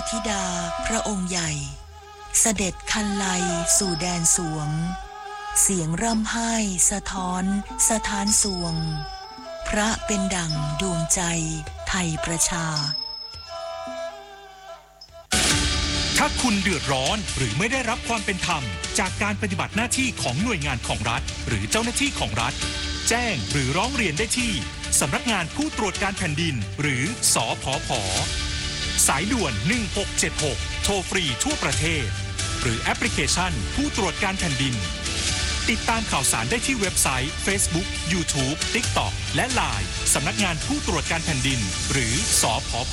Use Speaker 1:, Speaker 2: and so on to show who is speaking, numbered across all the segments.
Speaker 1: ธิดาพระองค์ใหญ่เสด็จคันไลสู่แดนสวงเสียงร่ำไห้สะท้อนสถานสวงพระเป็นดั่งดวงใจไทยประชา
Speaker 2: ถ้าคุณเดือดร้อนหรือไม่ได้รับความเป็นธรรมจากการปฏิบัติหน้าที่ของหน่วยงานของรัฐหรือเจ้าหน้าที่ของรัฐแจ้งหรือร้องเรียนได้ที่สำนักงานผู้ตรวจการแผ่นดินหรือสผผ.สายด่วน1676โทรฟรีทั่วประเทศหรือแอปพลิเคชันผู้ตรวจการแผ่นดินติดตามข่าวสารได้ที่เว็บไซต์ Facebook YouTube TikTok และ LINE สำนักงานผู้ตรวจการแผ่นดินหรือสผผ.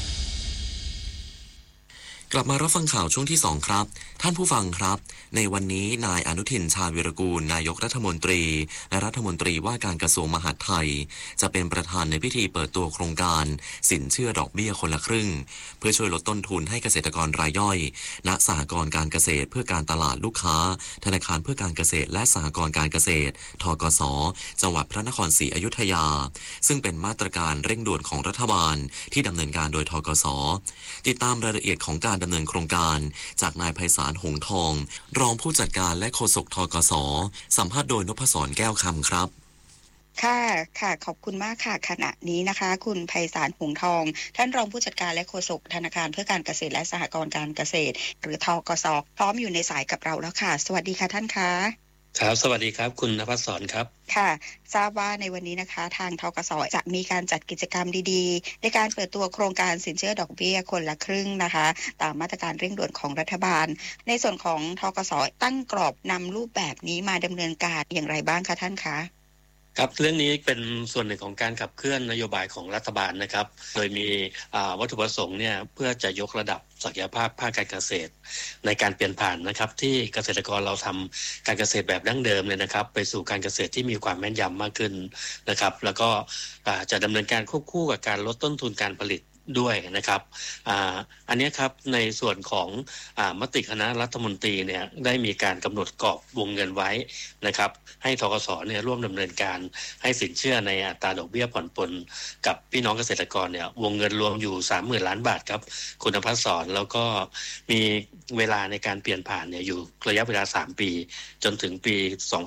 Speaker 3: กลับมารับฟังข่าวช่วงที่2ครับท่านผู้ฟังครับในวันนี้นายอนุทินชาญวีรกูลนายกรัฐมนตรีและรัฐมนตรีว่าการกระทรวงมหาดไทยจะเป็นประธานในพิธีเปิดตัวโครงการสินเชื่อดอกเบี้ยคนละครึ่งเพื่อช่วยลดต้นทุนให้เกษตรกรรายย่อยณสหกรณ์การเกษตรเพื่อการตลาดลูกค้าธนาคารเพื่อการเกษตรและสหกรณ์การเกษตรธกส.จังหวัดพระนครศรีอยุธยาซึ่งเป็นมาตรการเร่งด่วนของรัฐบาลที่ดำเนินการโดยธกส.ติดตามรายละเอียดของการดำเนินโครงการจากนายไพศาลหงส์ทองรองผู้จัดการและโฆษกธกส.สัมภาษณ์โดยนพศรแก้วคำครับ
Speaker 4: ค่ะขอบคุณมากค่ะขณะนี้นะคะคุณไพศาลหงส์ทองท่านรองผู้จัดการและโฆษกธนาคารเพื่อการเกษตรและสหกรณ์การเกษตรหรือธกส.พร้อมอยู่ในสายกับเราแล้วค่ะสวัสดีค่ะท่านคะ
Speaker 5: ครับสวัสดีครับคุณนภัสสรครับ
Speaker 4: ค่ะทราบว่าในวันนี้นะคะทางธกส.จะมีการจัดกิจกรรมดีๆในการเปิดตัวโครงการสินเชื่อดอกเบี้ยคนละครึ่งนะคะตามมาตรการเร่งด่วนของรัฐบาลในส่วนของธกส.ตั้งกรอบนำรูปแบบนี้มาดำเนินการอย่างไรบ้างคะท่านคะ
Speaker 5: ครับเรื่องนี้เป็นส่วนหนึ่งของการขับเคลื่อนนโยบายของรัฐบาลนะครับโดยมีวัตถุประสงค์เนี่ยเพื่อจะยกระดับศักยภาพภาคการเกษตรในการเปลี่ยนผ่านนะครับที่เกษตรกรเราทำการเกษตรแบบดั้งเดิมเนี่ยนะครับไปสู่การเกษตรที่มีความแม่นยำมากขึ้นนะครับแล้วก็จะดำเนินการควบคู่กับการลดต้นทุนการผลิตด้วยนะครับอันนี้ครับในส่วนของมติคณะรัฐมนตรีเนี่ยได้มีการกำหนดกรอบวงเงินไว้นะครับให้ธกส.เนี่ยร่วมดำเนินการให้สินเชื่อในอัตราดอกเบี้ยผ่อนปลนกับพี่น้องเกษตรกรเนี่ยวงเงินรวมอยู่ 30,000 ล้านบาทครับคุณนภัสสรแล้วก็มีเวลาในการเปลี่ยนผ่านเนี่ยอยู่ระยะเวลา3ปีจนถึงปี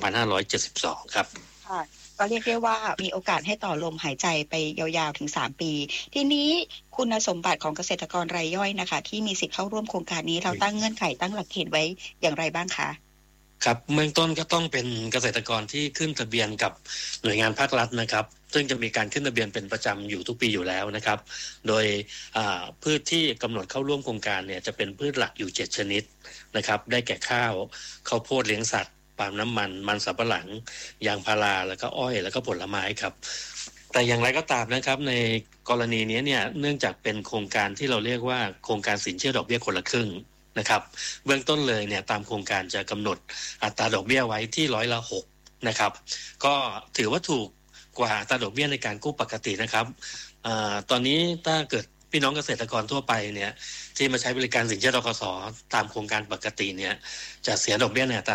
Speaker 5: 2572ครับ
Speaker 4: ก็เรียกได้ว่ามีโอกาสให้ต่อลมหายใจไปยาวๆถึง3ปีทีนี้คุณสมบัติของเกษตรกรรายย่อยนะคะที่มีสิทธิ์เข้าร่วมโครงการนี้เราตั้งเงื่อนไขตั้งหลักเกณฑ์ไว้อย่างไรบ้างคะ
Speaker 5: ครับเบื้องต้นก็ต้องเป็นเกษตรกรที่ขึ้นทะเบียนกับหน่วยงานภาครัฐนะครับซึ่งจะมีการขึ้นทะเบียนเป็นประจำอยู่ทุกปีอยู่แล้วนะครับโดยพืชที่กำหนดเข้าร่วมโครงการเนี่ยจะเป็นพืชหลักอยู่7ชนิดนะครับได้แก่ข้าวโพดเลี้ยงสัตว์ปาล์มน้ำมันสำปะหลังยางพาราแล้วก็อ้อยแล้วก็ผลไม้ครับแต่อย่างไรก็ตามนะครับในกรณีนี้เนี่ยเนื่องจากเป็นโครงการที่เราเรียกว่าโครงการสินเชื่อดอกเบี้ยคนละครึ่งนะครับเบื้องต้นเลยเนี่ยตามโครงการจะกำหนดอัตราดอกเบี้ยไว้ที่6%นะครับก็ถือว่าถูกกว่าอัตราดอกเบี้ยในการกู้ปกตินะครับตอนนี้ถ้าเกิดพี่น้องเกษตรกรทั่วไปเนี่ยที่มาใช้บริการสินเชื่อธกส.ตามโครงการปกติเนี่ยจะเสียดอกเบี้ยในอัตรา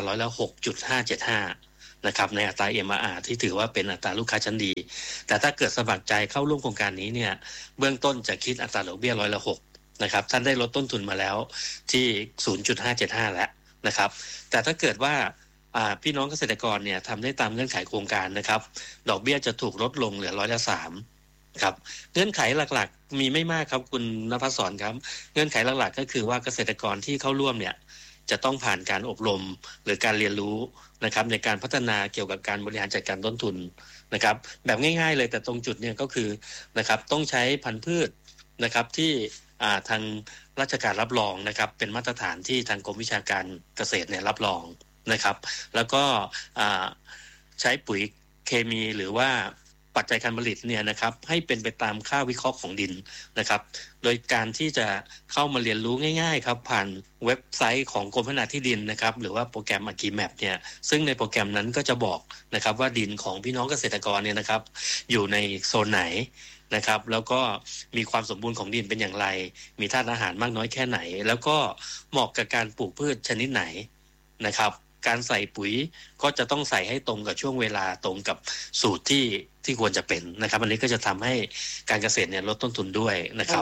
Speaker 5: 6.575นะครับในอัตรา MRR ที่ถือว่าเป็นอัตราลูกค้าชั้นดีแต่ถ้าเกิดสมัครใจเข้าร่วมโครงการนี้เนี่ยเบื้องต้นจะคิดอัตราดอกเบี้ย6%นะครับท่านได้ลดต้นทุนมาแล้วที่ 0.575 แล้วนะครับแต่ถ้าเกิดว่าพี่น้องเกษตรกรเนี่ยทำได้ตามเงื่อนไขโครงการนะครับดอกเบี้ยจะถูกลดลงเหลือ3%ครับเงื่อนไขหลักๆมีไม่มากครับคุณณภัสสรครับเงื่อนไขหลักๆก็คือว่าเกษตรกรที่เข้าร่วมเนี่ยจะต้องผ่านการอบรมหรือการเรียนรู้นะครับในการพัฒนาเกี่ยวกับการบริหารจัดการต้นทุนนะครับแบบง่ายๆเลยแต่ตรงจุดเนี่ยก็คือนะครับต้องใช้พันธุ์พืชนะครับที่ทางราชการรับรองนะครับเป็นมาตรฐานที่ทางกรมวิชาการเกษตรเนี่ยรับรองนะครับแล้วก็ใช้ปุ๋ยเคมีหรือว่าปัจจัยการผลิตเนี่ยนะครับให้เป็นไปตามค่าวิเคราะห์ของดินนะครับโดยการที่จะเข้ามาเรียนรู้ง่ายๆครับผ่านเว็บไซต์ของกรมพัฒนาที่ดินนะครับหรือว่าโปรแกรม AgriMap เนี่ยซึ่งในโปรแกรมนั้นก็จะบอกนะครับว่าดินของพี่น้องเกษตรกรเนี่ยนะครับอยู่ในโซนไหนนะครับแล้วก็มีความสมบูรณ์ของดินเป็นอย่างไรมีธาตุอาหารมากน้อยแค่ไหนแล้วก็เหมาะกับการปลูกพืชชนิดไหนนะครับการใส่ปุ๋ยก็จะต้องใส่ให้ตรงกับช่วงเวลาตรงกับสูตรที่ควรจะเป็นนะครับอันนี้ก็จะทำให้การเกษตรเนี่ยลดต้นทุนด้วยนะครับ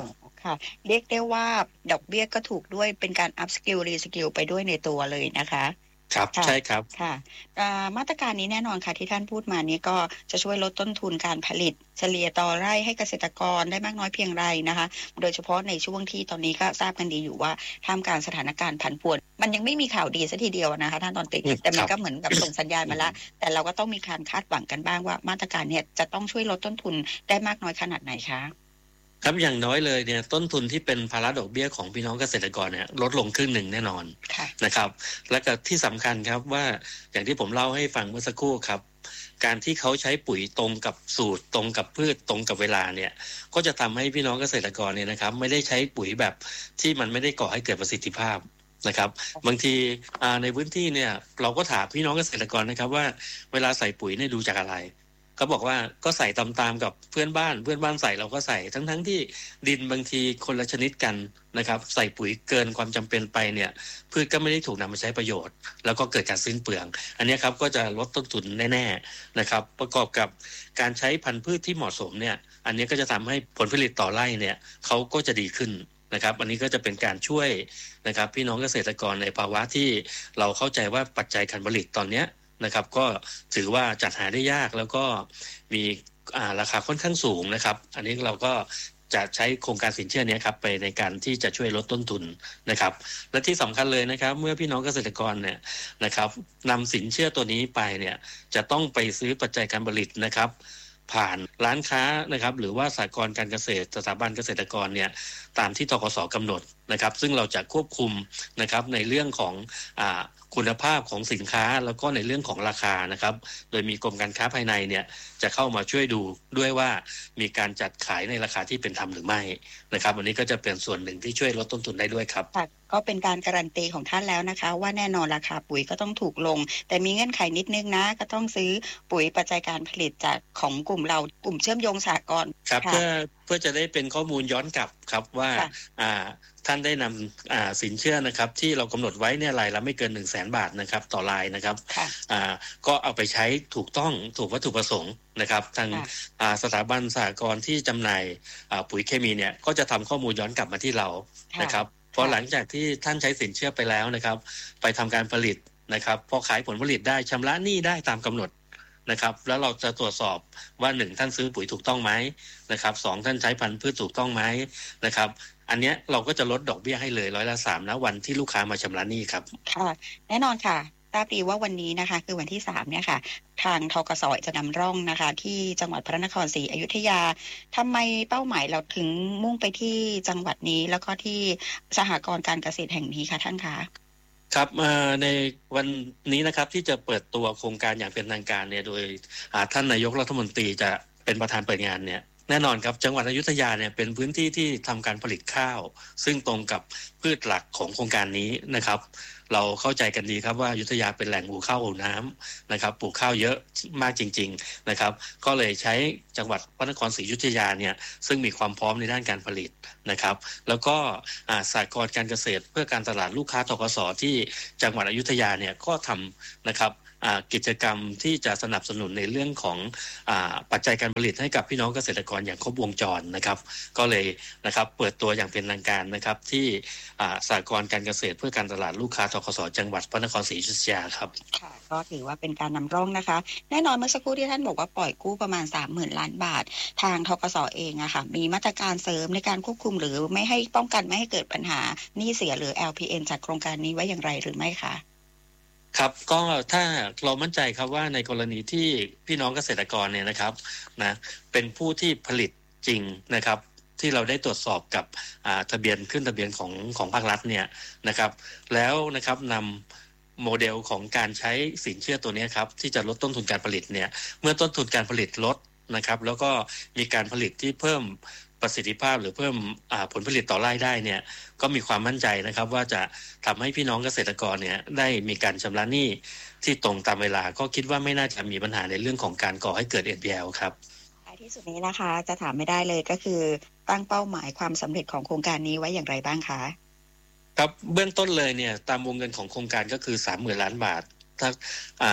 Speaker 4: ค่ะเรียกได้ว่าดอกเบี้ยก็ถูกด้วยเป็นการอัพสกิลรีสกิลไปด้วยในตัวเลยนะคะ
Speaker 5: ครับใช่ครับ
Speaker 4: ค่ะมาตรการนี้แน่นอนค่ะที่ท่านพูดมานี้ก็จะช่วยลดต้นทุนการผลิตเฉลี่ยต่อไร่ให้เกษตรกรได้มากน้อยเพียงไรนะคะโดยเฉพาะในช่วงที่ตอนนี้ก็ทราบกันดีอยู่ว่าท่ามกลางสถานการณ์ผันผวนมันยังไม่มีข่าวดีซะทีเดียวนะคะท่านตอนติแต่มันก็เหมือนกับส่งสัญญาณมาแล้วแต่เราก็ต้องมีการคาดหวังกันบ้างว่ามาตรการเนี่ยจะต้องช่วยลดต้นทุนได้มากน้อยขนาดไหนคะ
Speaker 5: ครับอย่างน้อยเลยเนี่ยต้นทุนที่เป็นภาระดอกเบี้ยของพี่น้องเกษตรกรเนี่ยลดลงครึ่งหนึ่งแน่นอนนะครับและก็ที่สำคัญครับว่าอย่างที่ผมเล่าให้ฟังเมื่อสักครู่ครับการที่เขาใช้ปุ๋ยตรงกับสูตรตรงกับพืชตรงกับเวลาเนี่ยก็จะทำให้พี่น้องเกษตรกรเนี่ยนะครับไม่ได้ใช้ปุ๋ยแบบที่มันไม่ได้ก่อให้เกิดประสิทธิภาพนะครับบางทีในพื้นที่เนี่ยเราก็ถามพี่น้องเกษตรกรนะครับว่าเวลาใส่ปุ๋ยเนี่ยดูจากอะไรเขาบอกว่าก็ใส่ตามๆกับเพื่อนบ้านใส่เราก็ใส่ทั้งที่ดินบางทีคนละชนิดกันนะครับใส่ปุ๋ยเกินความจำเป็นไปเนี่ยพืชก็ไม่ได้ถูกนำมาใช้ประโยชน์แล้วก็เกิดการสิ้นเปลืองอันนี้ครับก็จะลดต้นทุนแน่ๆนะครับประกอบกับการใช้พันธุ์พืชที่เหมาะสมเนี่ยอันนี้ก็จะทำให้ผลผลิตต่อไร่เนี่ยเขาก็จะดีขึ้นนะครับอันนี้ก็จะเป็นการช่วยนะครับพี่น้องเกษตรกรในภาวะที่เราเข้าใจว่าปัจจัยการผลิตตอนนี้นะครับก็ถือว่าจัดหาได้ยากแล้วก็มีราคาค่อนข้างสูงนะครับอันนี้เราก็จะใช้โครงการสินเชื่อนี้ครับไปในการที่จะช่วยลดต้นทุนนะครับและที่สำคัญเลยนะครับเมื่อพี่น้องเกษตรกรเนี่ยนะครับนำสินเชื่อตัวนี้ไปเนี่ยจะต้องไปซื้อปัจจัยการผลิตนะครับผ่านร้านค้านะครับหรือว่าสหกรณ์การเกษตรสถาบันเกษตรกรเนี่ยตามที่ธกส.กำหนดนะครับซึ่งเราจะควบคุมนะครับในเรื่องของคุณภาพของสินค้าแล้วก็ในเรื่องของราคานะครับโดยมีกรมการค้าภายในเนี่ยจะเข้ามาช่วยดูด้วยว่ามีการจัดขายในราคาที่เป็นธรรมหรือไม่นะครับวันนี้ก็จะเป็นส่วนหนึ่งที่ช่วยลดต้นทุนได้ด้วยครับ
Speaker 4: ก็เป็นการการันตีของท่านแล้วนะคะว่าแน่นอนราคาปุ๋ยก็ต้องถูกลงแต่มีเงื่อนไขนิดนึงนะก็ต้องซื้อปุ๋ยปัจจัยการผลิตจากของกลุ่มเรากลุ่มเชื่อมโยงสหกรณ์
Speaker 5: ครับเพื่อจะได้เป็นข้อมูลย้อนกลับครับว่าท่านได้นำสินเชื่อนะครับที่เรากำหนดไว้เนี่ยรายละไม่เกิน 100,000 บาทนะครับต่อรายนะครับก็เอาไปใช้ถูกต้องถูกวัตถุประสงค์นะครับทางสถาบันสหกรณ์ที่จำหน่ายปุ๋ยเคมีเนี่ยก็จะทำข้อมูลย้อนกลับมาที่เรานะครับพอหลังจากที่ท่านใช้สินเชื่อไปแล้วนะครับไปทำการผลิตนะครับพอขายผลผลิตได้ชำระหนี้ได้ตามกำหนดนะครับแล้วเราจะตรวจสอบว่า1ท่านซื้อปุ๋ยถูกต้องไหมนะครับ2ท่านใช้พันธุ์พืชถูกต้องไหมนะครับอันเนี้ยเราก็จะลดดอกเบี้ยให้เลย3%นะวันที่ลูกค้ามาชำระหนี้ครับ
Speaker 4: ค่ะแน่นอนค่ะทราบดีว่าวันนี้นะคะคือวันที่3เนี่ยค่ะทางธกส.จะนำร่องนะคะที่จังหวัดพระนครศรีอยุธยาทำไมเป้าหมายเราถึงมุ่งไปที่จังหวัดนี้แล้วก็ที่สหกรณ์การเกษตรแห่งนี้ค่ะท่านคะ
Speaker 5: ครับในวันนี้นะครับที่จะเปิดตัวโครงการอย่างเป็นทางการเนี่ยโดยท่านนายกรัฐมนตรีจะเป็นประธานเปิดงานเนี่ยแน่นอนครับจังหวัดอยุธยาเนี่ยเป็นพื้นที่ที่ทำการผลิตข้าวซึ่งตรงกับพืชหลักของโครงการนี้นะครับเราเข้าใจกันดีครับว่าอยุธยาเป็นแหล่งปลูกข้าวปลูกน้ำนะครับปลูกข้าวเยอะมากจริงๆนะครับก็เลยใช้จังหวัดพระนครศรีอยุธยาเนี่ยซึ่งมีความพร้อมในด้านการผลิตนะครับแล้วก็สหกรณ์การเกษตรเพื่อการตลาดลูกค้าธกส.ที่จังหวัดอยุธยาเนี่ยก็ทำนะครับกิจกรรมที่จะสนับสนุนในเรื่องของปัจจัยการผลิตให้กับพี่น้องเกษตรกรอย่างครบวงจรนะครับก็เลยนะครับเปิดตัวอย่างเป็นทางการนะครับที่สหกรณ์การเกษตรเพื่อการตลาดลูกค้าธกส.จังหวัดพระนครศรีอยุธยาครับ
Speaker 4: ค่ะก็ถือว่าเป็นการนำร่องนะคะแน่นอนเมื่อสักครู่ที่ท่านบอกว่าปล่อยกู้ประมาณ 30,000 ล้านบาททางธกส.เองอะค่ะมีมาตรการเสริมในการควบคุมหรือไม่ให้ป้องกันไม่ให้เกิดปัญหาหนี้เสียหรือ LPN จากโครงการนี้ไว้อย่างไรหรือไม่คะ
Speaker 5: ครับก็ถ้าเรามั่นใจครับว่าในกรณีที่พี่น้องเกษตรกรเนี่ยนะครับนะเป็นผู้ที่ผลิตจริงนะครับที่เราได้ตรวจสอบกับทะเบียนขึ้นทะเบียนของภาครัฐเนี่ยนะครับแล้วนะครับนำโมเดลของการใช้สินเชื่อตัวนี้ครับที่จะลดต้นทุนการผลิตเนี่ยเมื่อต้นทุนการผลิตลดนะครับแล้วก็มีการผลิตที่เพิ่มประสิทธิภาพหรือเพิ่มผลผลิตต่อไร่ได้เนี่ยก็มีความมั่นใจนะครับว่าจะทำให้พี่น้องเกษตรกรเนี่ยได้มีการชำระหนี้ที่ตรงตามเวลาก็คิดว่าไม่น่าจะมีปัญหาในเรื่องของการก่อให้เกิด NPL ครับ
Speaker 4: ท้ายที่สุดนี้นะคะจะถามไม่ได้เลยก็คือตั้งเป้าหมายความสำเร็จของโครงการนี้ไว้อย่างไรบ้างคะ
Speaker 5: ครับเบื้องต้นเลยเนี่ยตามวงเงินของโครงการก็คือ 30,000 ล้านบาทถ้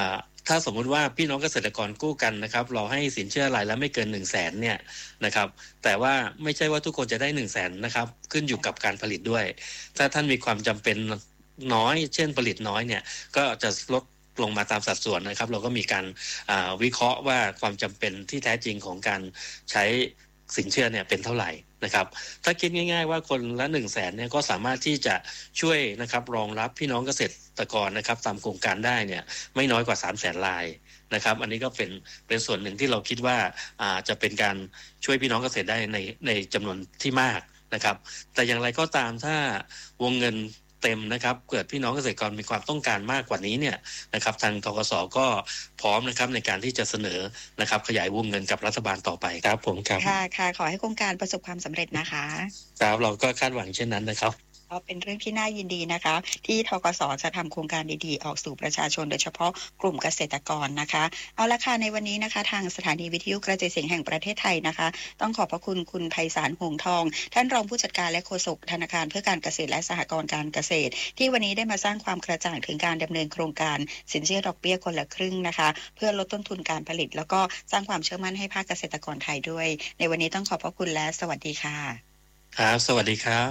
Speaker 5: ถ้าสมมุติว่าพี่น้องเกษตรกรกู้กันนะครับเราให้สินเชื่อรายละไม่เกิน 100,000 เนี่ยนะครับแต่ว่าไม่ใช่ว่าทุกคนจะได้ 100,000 นะครับขึ้นอยู่กับการผลิตด้วยถ้าท่านมีความจำเป็นน้อยเช่นผลิตน้อยเนี่ยก็จะลดลงมาตามสัดส่วนนะครับเราก็มีการวิเคราะห์ว่าความจำเป็นที่แท้จริงของการใช้สินเชื่อเนี่ยเป็นเท่าไหร่นะครับถ้าคิดง่ายๆว่าคนละ 100,000 เนี่ยก็สามารถที่จะช่วยนะครับรองรับพี่น้องเกษตรกรนะครับตามโครงการได้เนี่ยไม่น้อยกว่า 300,000 รายนะครับอันนี้ก็เป็นส่วนหนึ่งที่เราคิดว่าจะเป็นการช่วยพี่น้องเกษตรได้ในจำนวนที่มากนะครับแต่อย่างไรก็ตามถ้าวงเงินเต็มนะครับเกิดพี่น้องเกษตรกรมีความต้องการมากกว่านี้เนี่ยนะครับทางธกส.ก็พร้อมนะครับในการที่จะเสนอนะครับขยายวงเงินกับรัฐบาลต่อไปครับผมครับ
Speaker 4: ค่ะขอให้โครงการประสบความสำเร็จนะคะ
Speaker 5: ครับเราก็คาดหวังเช่นนั้นนะครับ
Speaker 4: ก็เป็นเรื่องที่น่ายินดีนะคะที่ธกส.จะทำโครงการดีๆออกสู่ประชาชนโดยเฉพาะกลุ่มเกษตรกรนะคะเอาละค่ะในวันนี้นะคะทางสถานีวิทยุกระจายเสียงแห่งประเทศไทยนะคะต้องขอบพระคุณคุณไพศาลหงส์ทองท่านรองผู้จัดการและโฆษกธนาคารเพื่อการเกษตรและสหกรณ์การเกษตรที่วันนี้ได้มาสร้างความกระจ่างถึงการดำเนินโครงการสินเชื่อดอกเบี้ยคนละครึ่งนะคะเพื่อลดต้นทุนการผลิตแล้วก็สร้างความเชื่อมั่นให้ภาคเกษตรกรไทยด้วยในวันนี้ต้องขอบพระคุณและสวัสดีค่ะ
Speaker 5: ครับสวัสดีครับ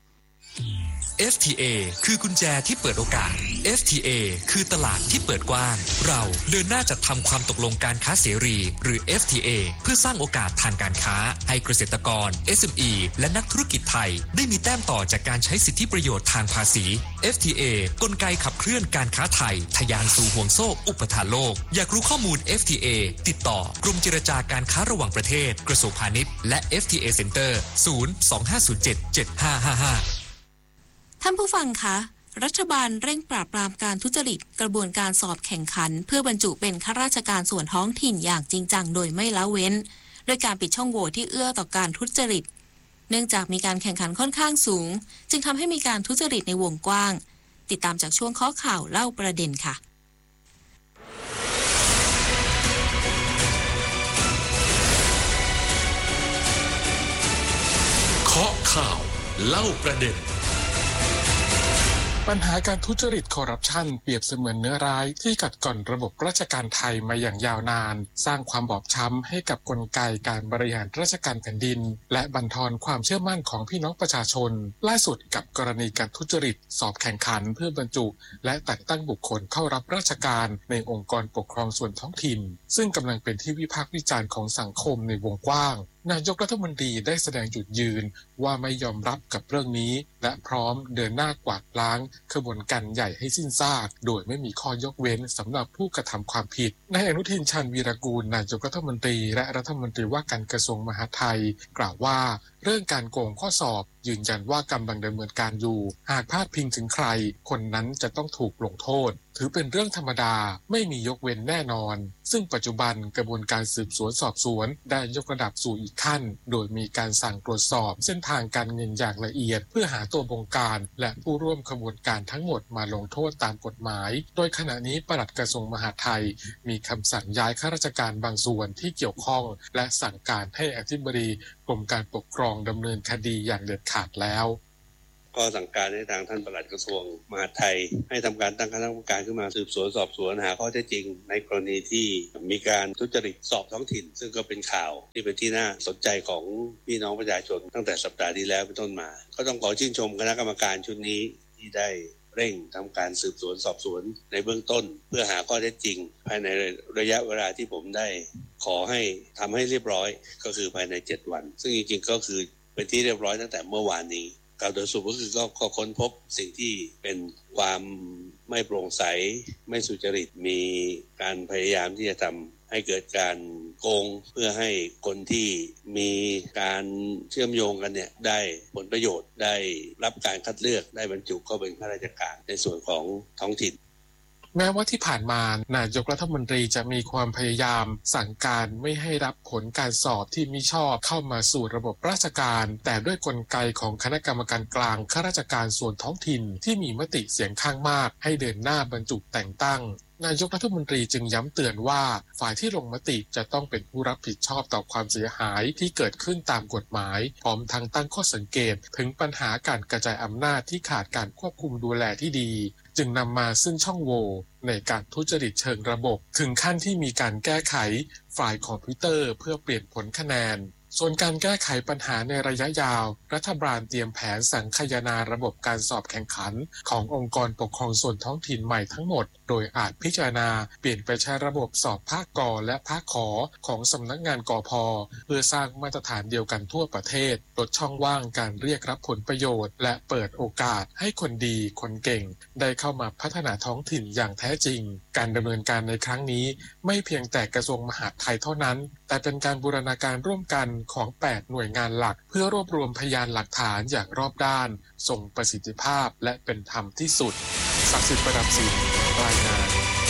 Speaker 6: FTA คือกุญแจที่เปิดโอกาส FTA คือตลาดที่เปิดกว้างเราเดินหน้าจัดทำความตกลงการค้าเสรีหรือ FTA เพื่อสร้างโอกาสทางการค้าให้เกษตรกร SME และนักธุรกิจไทยได้มีแต้มต่อจากการใช้สิทธิประโยชน์ทางภาษี FTA กลไกขับเคลื่อนการค้าไทยทะยานสู่ห่วงโซ่อุปทานโลกอยากรู้ข้อมูล FTA ติดต่อกรมเจรจาการค้าระหว่างประเทศกระทรวงพาณิชย์และ FTA Center 025077555
Speaker 7: ท่านผู้ฟังคะรัฐบาลเร่งปราบปรามการทุจริตกระบวนการสอบแข่งขันเพื่อบรรจุเป็นข้าราชการส่วนท้องถิ่นอย่างจริงจังโดยไม่ละเว้นโดยการปิดช่องโหว่ที่เอื้อต่อการทุจริตเนื่องจากมีการแข่งขันค่อนข้างสูงจึงทำให้มีการทุจริตในวงกว้างติดตามจากช่วงข้อข่าวเล่าประเด็นค่ะ
Speaker 8: ข้อข่าวเล่าประเด็นปัญหาการทุจริตคอร์รัปชันเปรียบเสมือนเนื้อร้ายที่กัดก่อนระบบราชการไทยมาอย่างยาวนานสร้างความบอบช้ำให้กับกลไกการบริหารราชการแผ่นดินและบั่นทอนความเชื่อมั่นของพี่น้องประชาชนล่าสุดกับกรณีการทุจริตสอบแข่งขันเพื่อบรรจุและแต่งตั้งบุคคลเข้ารับราชการในองค์กรปกครองส่วนท้องถิ่นซึ่งกำลังเป็นที่วิพากษ์วิจารณ์ของสังคมในวงกว้างนายกรัฐมนตรีได้แสดงจุดยืนว่าไม่ยอมรับกับเรื่องนี้และพร้อมเดินหน้ากวาดล้างขบวนการใหญ่ให้สิ้นซากโดยไม่มีข้อยกเว้นสำหรับผู้กระทำความผิดนายอนุทินชาญวีรกูลนายกรัฐมนตรีและรัฐมนตรีว่าการกระทรวงมหาดไทยกล่าวว่าเรื่องการโกงข้อสอบยืนยันว่ากำลังดำเนินการอยู่หากพลาดพิงถึงใครคนนั้นจะต้องถูกลงโทษถือเป็นเรื่องธรรมดาไม่มียกเว้นแน่นอนซึ่งปัจจุบันกระบวนการสืบสวนสอบสวนได้ยกระดับสู่อีกขั้นโดยมีการสั่งตรวจสอบเส้นทางการเงินอย่างละเอียดเพื่อหาตัวบงการและผู้ร่วมขบวนการทั้งหมดมาลงโทษตามกฎหมายโดยขณะนี้ปลัดกระทรวงมหาดไทยมีคำสั่งย้ายข้าราชการบางส่วนที่เกี่ยวข้องและสั่งการให้อธิบดีกรมการปกครองดำเนินคดีอย่างเด็ดขาดแล้ว
Speaker 9: ก็สั่งการให้ทางท่านปลัดกระทรวงมหาดไทยให้ทำการตั้งคณะกรรมการขึ้นมาสืบสวนสอบสวนหาข้อเท็จจริงในกรณีที่มีการทุจริตสอบท้องถิ่นซึ่งก็เป็นข่าวที่เป็นที่น่าสนใจของพี่น้องประชาชนตั้งแต่สัปดาห์ที่แล้วเป็นต้นมาก็ต้องขอชื่นชมคณะกรรมการชุดนี้ที่ได้เร่งทำการสืบสวนสอบสวนในเบื้องต้นเพื่อหาข้อเท็จจริงภายในระยะเวลาที่ผมได้ขอให้ทำให้เรียบร้อยก็คือภายใน7วันซึ่งจริงๆก็คือเป็นที่เรียบร้อยตั้งแต่เมื่อวานนี้กล่าวโดยสรุปก็คือก็ค้นพบสิ่งที่เป็นความไม่โปร่งใสไม่สุจริตมีการพยายามที่จะทำให้เกิดการโกงเพื่อให้คนที่มีการเชื่อมโยงกันเนี่ยได้ผลประโยชน์ได้รับการคัดเลือกได้บรรจุเข้าเป็นข้าราชการในส่วนของท้องถิ่น
Speaker 8: แม้ว่าที่ผ่านมานายกรัฐมนตรีจะมีความพยายามสั่งการไม่ให้รับผลการสอบที่มิชอบเข้ามาสู่ระบบราชการแต่ด้วยกลไกของคณะกรรมการกลางข้าราชการส่วนท้องถิ่นที่มีมติเสียงข้างมากให้เดินหน้าบรรจุแต่งตั้งนายกรัฐมนตรีจึงย้ำเตือนว่าฝ่ายที่ลงมติจะต้องเป็นผู้รับผิดชอบต่อความเสียหายที่เกิดขึ้นตามกฎหมายพร้อมทั้งตั้งข้อสังเกตถึงปัญหาการกระจายอำนาจที่ขาดการควบคุมดูแลที่ดีจึงนำมาซึ่งช่องโหว่ในการทุจริตเชิงระบบถึงขั้นที่มีการแก้ไขฝ่ายคอมพิวเตอร์เพื่อเปลี่ยนผลคะแนนส่วนการแก้ไขปัญหาในระยะยาวรัฐบาลเตรียมแผนสังคายนาระบบการสอบแข่งขันขององค์กรปกครองส่วนท้องถิ่นใหม่ทั้งหมดโดยอาจพิจารณาเปลี่ยนไปใช้ระบบสอบภาคกและภาคขอของสำนักงานกพ.เพื่อสร้างมาตรฐานเดียวกันทั่วประเทศลดช่องว่างการเรียกรับผลประโยชน์และเปิดโอกาสให้คนดีคนเก่งได้เข้ามาพัฒนาท้องถิ่นอย่างแท้จริงการดำเนินการในครั้งนี้ไม่เพียงแต่กระทรวงมหาดไทยเท่านั้นแต่เป็นการบูรณาการร่วมกันของ8หน่วยงานหลักเพื่อรวบรวมพยานหลักฐานอย่างรอบด้านทรงประสิทธิภาพและเป็นธรรมที่สุดศักดิ์สิทธิ์ประดับศิลป์รายงาน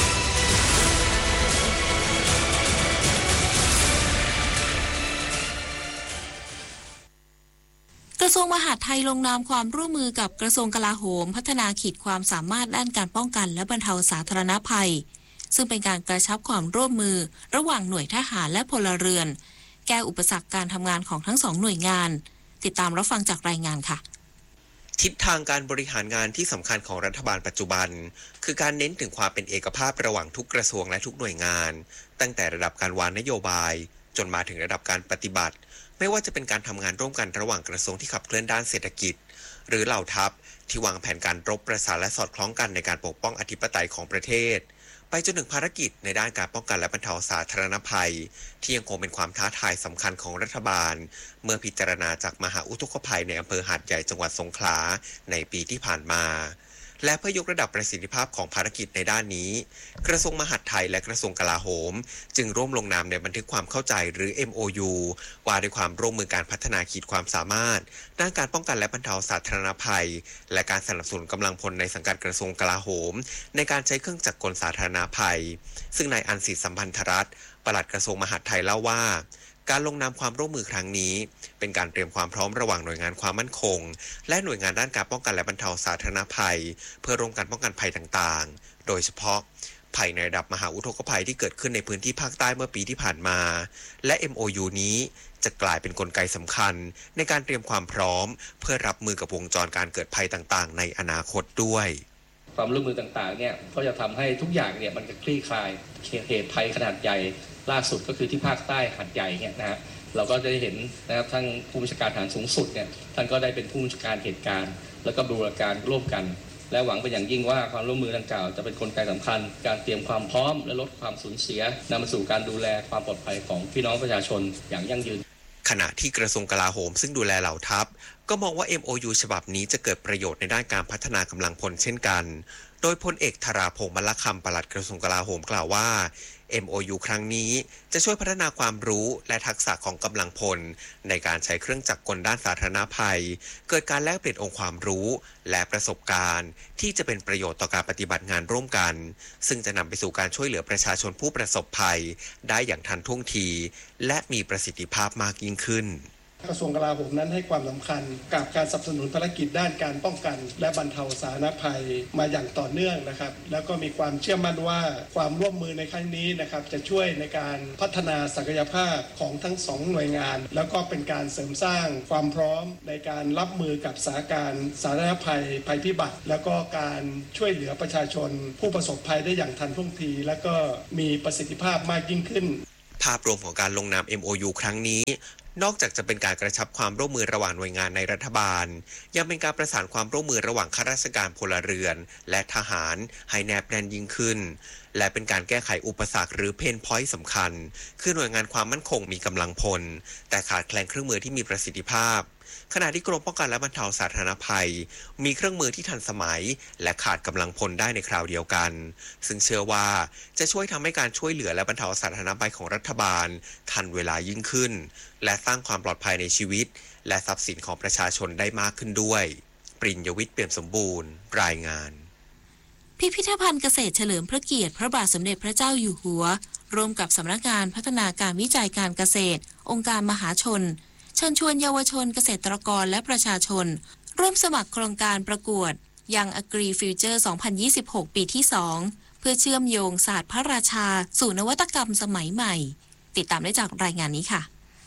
Speaker 7: กระทรวงมหาดไทยลงนามความร่วมมือกับกระทรวงกลาโหมพัฒนาขีดความสามารถด้านการป้องกันและบรรเทาสาธารณภัยซึ่งเป็นการกระชับความร่วมมือระหว่างหน่วยทหารและพลเรือนแก้อุปสรรคการทำงานของทั้งสองหน่วยงานติดตามรับฟังจากรายงานค่ะ
Speaker 10: ทิศทางการบริหารงานที่สำคัญของรัฐบาลปัจจุบันคือการเน้นถึงความเป็นเอกภาพระหว่างทุกกระทรวงและทุกหน่วยงานตั้งแต่ระดับการวางนโยบายจนมาถึงระดับการปฏิบัติไม่ว่าจะเป็นการทำงานร่วมกันระหว่างกระทรวงที่ขับเคลื่อนด้านเศรษฐกิจหรือเหล่าทัพที่วางแผนการรบประสานและสอดคล้องกันในการปกป้องอธิปไตยของประเทศไปจนถึงภารกิจในด้านการป้องกันและบรรเทาสาธารณภัยที่ยังคงเป็นความท้าทายสำคัญของรัฐบาลเมื่อพิจารณาจากมหาอุทกภัยในอำเภอหาดใหญ่จังหวัดสงขลาในปีที่ผ่านมาและเพื่อยกระดับประสิทธิภาพของภารกิจในด้านนี้กระทรวงมหาดไทยและกระทรวงกลาโหมจึงร่วมลงนามในบันทึกความเข้าใจหรือ MOU ว่าด้วยความร่วมมือการพัฒนาขีดความสามารถด้านการป้องกันและบรรเทาสาธารณภัยและการสนับสนุนกำลังพลในสังกัดกระทรวงกลาโหมในการใช้เครื่องจักรกลสาธารณภัยซึ่งนายอันศิษย์สัมพันธรัตน์ปลัดกระทรวงมหาดไทยเล่าว่าการลงนามความร่วมมือครั้งนี้เป็นการเตรียมความพร้อมระหว่างหน่วยงานความมั่นคงและหน่วยงานด้านการป้องกันและบรรเทาสาธารณภัยเพื่อร่วมกันป้องกันภัยต่างๆโดยเฉพาะภัยในระดับมหาอุทกภัยที่เกิดขึ้นในพื้นที่ภาคใต้เมื่อปีที่ผ่านมาและ MOU นี้จะกลายเป็นกลไกสำคัญในการเตรียมความพร้อมเพื่อรับมือกับวงจรการเกิดภัยต่างๆในอนาคตด้วย
Speaker 11: ความร่วมมือต่างๆเนี่ยก็จะทำให้ทุกอย่างเนี่ยมันจะคลี่คลายเหตุภัยขนาดใหญ่ล่าสุดก็คือที่ภาคใต้หาดใหญ่เนี่ยนะฮะเราก็จะได้เห็นนะครับทั้งผู้บัญชาการทหารสูงสุดเนี่ยท่านก็ได้เป็นผู้บัญชาการเหตุการณ์แล้วก็บูรณาการร่วมกันและหวังเป็นอย่างยิ่งว่าความร่วมมือดังกล่าวจะเป็นกลไกสำคัญการเตรียมความพร้อมและลดความสูญเสียนำมาสู่การดูแลความปลอดภัยของพี่น้องประชาชนอย่างยั่งยืน
Speaker 10: ขณะที่กระทรวงกลาโหมซึ่งดูแลเหล่าทัพก็มองว่า MOU ฉบับนี้จะเกิดประโยชน์ในด้านการพัฒนากำลังพลเช่นกันโดยพลเอกธราพงษ์มลคำปลัดกระทรวงกลาโหมกล่าวว่า MOU ครั้งนี้จะช่วยพัฒนาความรู้และทักษะของกำลังพลในการใช้เครื่องจักรกลด้านสาธารณภัยเกิดการแลกเปลี่ยนองค์ความรู้และประสบการณ์ที่จะเป็นประโยชน์ต่อการปฏิบัติงานร่วมกันซึ่งจะนำไปสู่การช่วยเหลือประชาชนผู้ประสบภัยได้อย่างทันท่วงทีและมีประสิทธิภาพมากยิ่งขึ้น
Speaker 12: กระทรวงกลาโหมนั้นให้ความสำคัญกับการสนับสนุนภารกิจด้านการป้องกันและบรรเทาสาธารณภัยมาอย่างต่อเนื่องนะครับแล้วก็มีความเชื่อมั่นว่าความร่วมมือในครั้งนี้นะครับจะช่วยในการพัฒนาศักยภาพของทั้งสองหน่วยงานแล้วก็เป็นการเสริมสร้างความพร้อมในการรับมือกับสถานการณ์สาธารณภัยภัยพิบัติแล้วก็การช่วยเหลือประชาชนผู้ประสบภัยได้อย่างทันท่วงทีและก็มีประสิทธิภาพมากยิ่งขึ้น
Speaker 10: ภาพรวมของการลงนาม MOU ครั้งนี้นอกจากจะเป็นการกระชับความร่วมมือระหว่างหน่วยงานในรัฐบาลยังเป็นการประสานความร่วมมือระหว่างข้าราชการพลเรือนและทหารให้แนบแน่นยิ่งขึ้นและเป็นการแก้ไขอุปสรรคหรือเพนพอยต์สำคัญคือหน่วยงานความมั่นคงมีกำลังพลแต่ขาดแคลนเครื่องมือที่มีประสิทธิภาพขณะที่กรมป้องกันและบรรเทาสาธารณภัยมีเครื่องมือที่ทันสมัยและขาดกำลังพลได้ในคราวเดียวกันซึ่งเชื่อว่าจะช่วยทำให้การช่วยเหลือและบรรเทาสาธารณภัยของรัฐบาลทันเวลายิ่งขึ้นและสร้างความปลอดภัยในชีวิตและทรัพย์สินของประชาชนได้มากขึ้นด้วยปริญญวิทย์เปี่ยมสมบูรณ์รายงาน
Speaker 7: พิพิธภัณฑ์เกษตรเฉลิมพระเกียรติพระบาทสมเด็จพระเจ้าอยู่หัวร่วมกับสำนักงานพัฒนาการวิจัยการเกษตรองค์การมหาชนเชิญชวนเยาวชนเกษตรกรและประชาชนร่วมสมัครโครงการประกวดยัง Agri Future 2026 ปีที่ 2 เพื่อเชื่อมโยงศาสตร์พระราชาสู่นวัตกรรมสมัยใหม่ติดตามได้จากรายงานนี้ค่ะ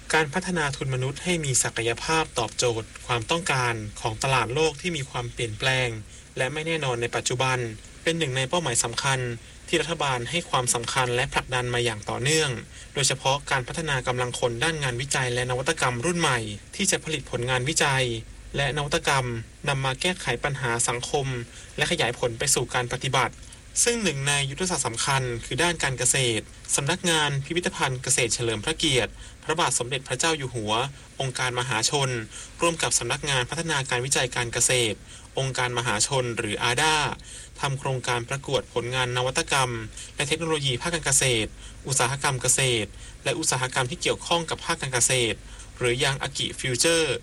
Speaker 8: การพัฒนาทุนมนุษย์ให้มีศักยภาพตอบโจทย์ความต้องการของตลาดโลกที่มีความเปลี่ยนแปลงและไม่แน่นอนในปัจจุบันเป็นหนึ่งในเป้าหมายสำคัญที่รัฐบาลให้ความสำคัญและผลักดันมาอย่างต่อเนื่องโดยเฉพาะการพัฒนากำลังคนด้านงานวิจัยและนวัตกรรมรุ่นใหม่ที่จะผลิตผลงานวิจัยและนวัตกรรมนำมาแก้ไขปัญหาสังคมและขยายผลไปสู่การปฏิบัติซึ่งหนึ่งในยุทธศาสตร์สำคัญคือด้านการเกษตรสำนักงานพิพิธภัณฑ์เกษตรเฉลิมพระเกียรติพระบาทสมเด็จพระเจ้าอยู่หัวองค์การมหาชนร่วมกับสำนักงานพัฒนาการวิจัยการเกษตรองค์การมหาชนหรืออาดาทำโครงการประกวดผลงานนวัตกรรมและเทคโนโลยีภาคการเกษตรอุตสาหกรรมเกษตรและอุตสาหกรรมที่เกี่ยวข้องกับภาคการเกษตรหรือยังอากิฟิวเจอร์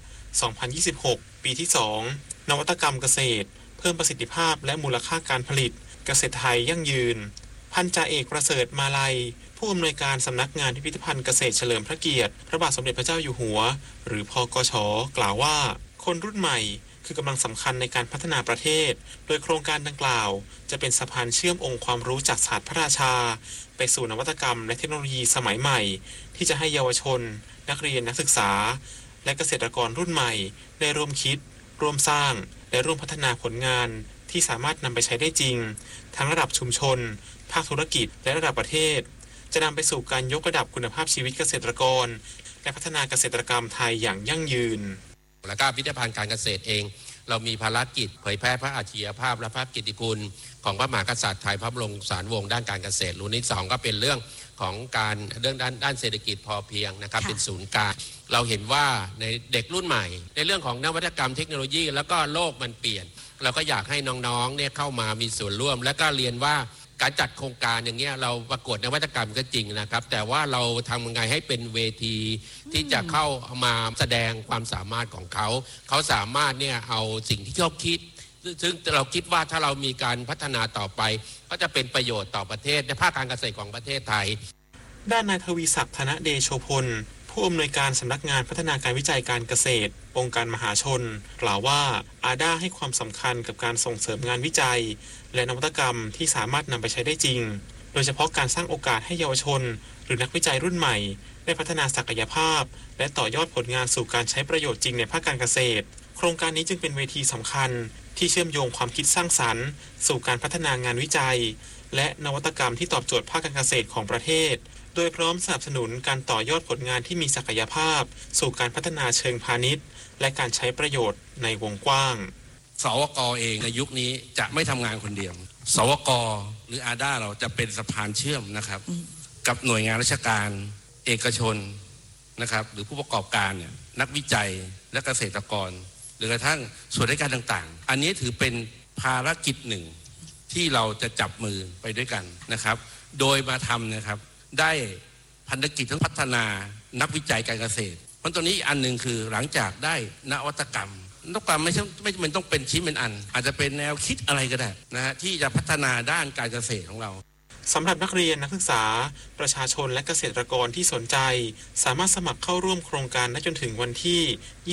Speaker 8: 2026 ปีที่ 2 นวัตกรรมเกษตรเพิ่มประสิทธิภาพและมูลค่าการผลิตเกษตรไทยยั่งยืนพันจ่าเอกประเสริฐมาลัยผู้อำนวยการสำนักงานพิพิธภัณฑ์เกษตรเฉลิมพระเกียรติพระบาทสมเด็จพระเจ้าอยู่หัวหรือพกช.กล่าวว่าคนรุ่นใหม่คือกำลังสำคัญในการพัฒนาประเทศโดยโครงการดังกล่าวจะเป็นสะพานเชื่อมองค์ความรู้จากศาสตร์พระราชาไปสู่นวัตกรรมและเทคโนโลยีสมัยใหม่ที่จะให้เยาวชนนักเรียนนักศึกษาและเกษตรกรรุ่นใหม่ได้ร่วมคิดร่วมสร้างและร่วมพัฒนาผลงานที่สามารถนำไปใช้ได้จริงทั้งระดับชุมชนภาคธุรกิจและระดับประเทศจะนำไปสู่การยกระดับคุณภาพชีวิตเกษตรกรและพัฒนาเกษตรกรรมไทยอย่างยั่งยืน
Speaker 13: และก็พิพิธภัณฑ์การเกษตรเองเรามีภารกิจเผยแพร่พระอัจฉริยภาพและพระกิตติคุณของพระมหากษัตริย์ไทยพระบรมสารวงศ์ด้านการเกษตรรุ่นที่2ก็เป็นเรื่องของการเรื่องด้านเศรษฐกิจพอเพียงนะครับเป็นศูนย์กลางเราเห็นว่าในเด็กรุ่นใหม่ในเรื่องของนวัตกรรมเทคโนโลยีแล้วก็โลกมันเปลี่ยนเราก็อยากให้น้องๆเนี่ยเข้ามามีส่วนร่วมและก็เรียนว่าการจัดโครงการอย่างเงี้ยเราประกวดนวัตกรรมก็จริงนะครับแต่ว่าเราทำยังไงให้เป็นเวทีที่จะเข้ามาแสดงความสามารถของเขาสามารถเนี่ยเอาสิ่งที่เขาคิดซึ่งเราคิดว่าถ้าเรามีการพัฒนาต่อไปก็จะเป็นประโยชน์ต่อประเทศในภาคการเกษตรของประเทศไทย
Speaker 8: ด้านนายทวีศักดิ์ธนเดโชพลผู้อำนวยการสำนักงานพัฒนาการวิจัยการเกษตรองค์การมหาชนกล่าวว่าอาดาให้ความสำคัญกับการส่งเสริมงานวิจัยและนวัตกรรมที่สามารถนำไปใช้ได้จริงโดยเฉพาะการสร้างโอกาสให้เยาวชนหรือนักวิจัยรุ่นใหม่ได้พัฒนาศักยภาพและต่อยอดผลงานสู่การใช้ประโยชน์จริงในภาคการเกษตรโครงการนี้จึงเป็นเวทีสำคัญที่เชื่อมโยงความคิดสร้างสรรค์สู่การพัฒนางานวิจัยและนวัตกรรมที่ตอบโจทย์ภาคการเกษตรของประเทศโดยพร้อมสนับสนุนการต่อยอดผลงานที่มีศักยภาพสู่การพัฒนาเชิงพาณิชย์และการใช้ประโยชน์ในวงกว้าง
Speaker 13: สวก.เองในยุคนี้จะไม่ทำงานคนเดียวสวก.หรืออาดาเราจะเป็นสะพานเชื่อมนะครับกับหน่วยงานราชการเอกชนนะครับหรือผู้ประกอบการเนี่ยนักวิจัยและเกษตรกรหรือกระทั่งส่วนราชการต่างๆอันนี้ถือเป็นภารกิจหนึ่งที่เราจะจับมือไปด้วยกันนะครับโดยมาทำนะครับได้พันธกิจทั้งพัฒนานักวิจัยการเกษตรเพราะตรงนี้อันหนึ่งคือหลังจากได้นวัตกรรมไม่มันต้องเป็นชิ้นเป็นอันอาจจะเป็นแนวคิดอะไรก็ได้นะฮะที่จะพัฒนาด้านการเกษตรของเรา
Speaker 8: สำหรับนักเรียนนักศึกษาประชาชนและเกษตรกรที่สนใจสามารถสมัครเข้าร่วมโครงการได้จนถึงวันที่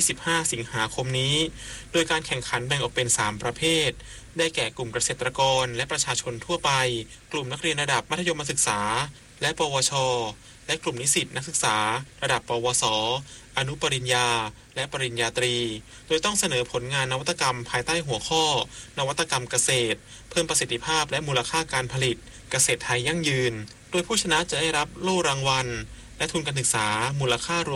Speaker 8: 25 สิงหาคมนี้โดยการแข่งขันแบ่งออกเป็น 3 ประเภทได้แก่กลุ่มเกษตรกรและประชาชนทั่วไปกลุ่มนักเรียนระดับมัธยมศึกษาและปวชและกลุ่มนิสิตนักศึกษาระดับปวสอนุปริญญาและปริญญาตรีโดยต้องเสนอผลงานนวัตกรรมภายใต้หัวข้อนวัตกรรมเกษตรเพิ่มประสิทธิภาพและมูลค่าการผลิตเกษตรไทยยั่งยืนโดยผู้ชนะจะได้รับโล่รางวัลและทุนการศึกษามูลค่ารวม